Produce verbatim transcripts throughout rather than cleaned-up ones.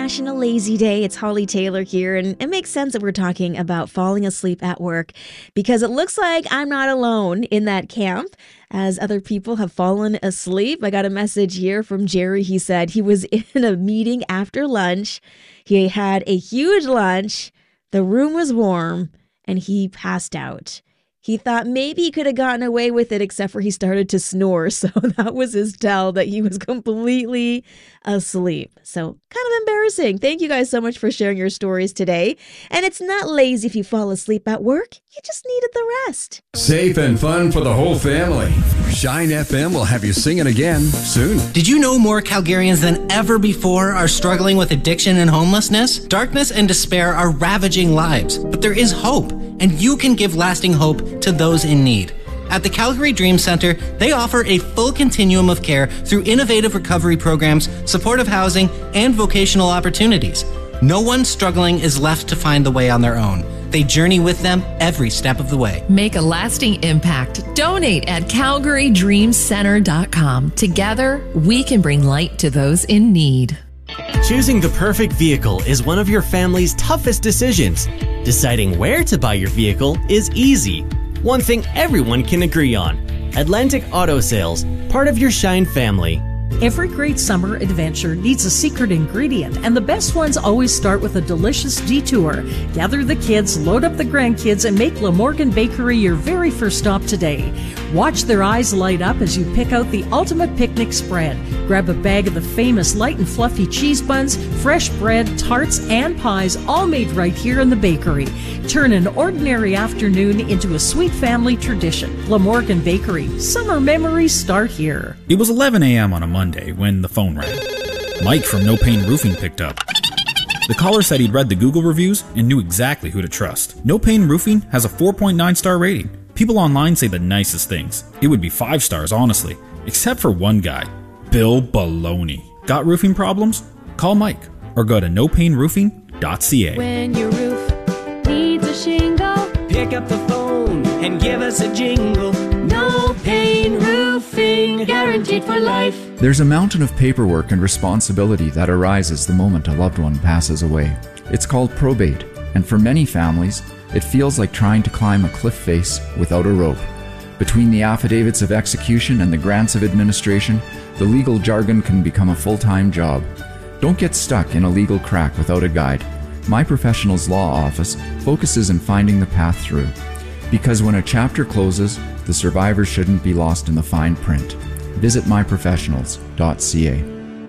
National Lazy Day. It's Holly Taylor here, and it makes sense that we're talking about falling asleep at work because it looks like I'm not alone in that camp as other people have fallen asleep. I got a message here from Jerry. He said he was in a meeting after lunch. He had a huge lunch. The room was warm, and he passed out. He thought maybe he could have gotten away with it, except for he started to snore. So that was his tell that he was completely asleep. So kind of embarrassing. Thank you guys so much for sharing your stories today. And it's not lazy if you fall asleep at work. You just needed the rest. Safe and fun for the whole family. Shine F M will have you singing again soon. Did you know more Calgarians than ever before are struggling with addiction and homelessness? Darkness and despair are ravaging lives, but there is hope, and you can give lasting hope to those in need. At the Calgary Dream Center, they offer a full continuum of care through innovative recovery programs, supportive housing, and vocational opportunities. No one struggling is left to find the way on their own. They journey with them every step of the way. Make a lasting impact. Donate at calgary dream center dot com. Together, we can bring light to those in need. Choosing the perfect vehicle is one of your family's toughest decisions. Deciding where to buy your vehicle is easy. One thing everyone can agree on: Atlantic Auto Sales, part of your Shine family. Every great summer adventure needs a secret ingredient, and the best ones always start with a delicious detour. Gather the kids, load up the grandkids, and make Glamorgan Bakery your very first stop today. Watch their eyes light up as you pick out the ultimate picnic spread. Grab a bag of the famous light and fluffy cheese buns, fresh bread, tarts, and pies, all made right here in the bakery. Turn an ordinary afternoon into a sweet family tradition. Glamorgan Bakery. Summer memories start here. It was eleven a.m. on a Monday when the phone rang. Mike from No Pain Roofing picked up. The caller said he'd read the Google reviews and knew exactly who to trust. No Pain Roofing has a four point nine star rating. People online say the nicest things. It would be five stars, honestly. Except for one guy, Bill Baloney. Got roofing problems? Call Mike or go to no pain roofing dot c a. When your roof needs a shingle, pick up the phone and give us a jingle. No Pain Roofing, guaranteed for life. There's a mountain of paperwork and responsibility that arises the moment a loved one passes away. It's called probate, and for many families, it feels like trying to climb a cliff face without a rope. Between the affidavits of execution and the grants of administration, the legal jargon can become a full-time job. Don't get stuck in a legal crack without a guide. My Professionals Law Office focuses on finding the path through. Because when a chapter closes, the survivor shouldn't be lost in the fine print. Visit my professionals dot c a.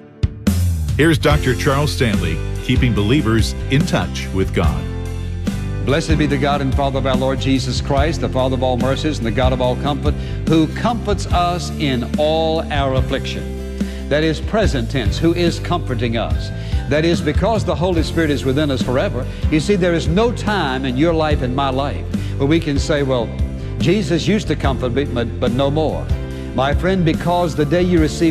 Here's Doctor Charles Stanley, keeping believers in touch with God. Blessed be the God and Father of our Lord Jesus Christ, the Father of all mercies and the God of all comfort, who comforts us in all our affliction. That is present tense, who is comforting us. That is, because the Holy Spirit is within us forever. You see, there is no time in your life and my life where we can say, well, Jesus used to comfort me, but, but no more. My friend, because the day you receive